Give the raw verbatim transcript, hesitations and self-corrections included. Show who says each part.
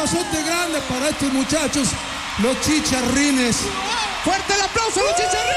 Speaker 1: abrazote grande para estos muchachos, los chicharrines.
Speaker 2: ¡Fuerte el aplauso a los chicharrines!